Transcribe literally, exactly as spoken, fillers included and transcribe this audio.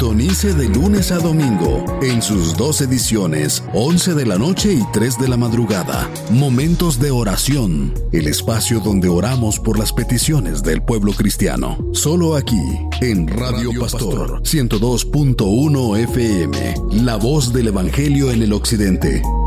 Sintonice de lunes a domingo en sus dos ediciones, once de la noche y tres de la madrugada. Momentos de oración, el espacio donde oramos por las peticiones del pueblo cristiano. Solo aquí, en Radio, Radio Pastor, ciento dos punto uno F M, la voz del Evangelio en el Occidente.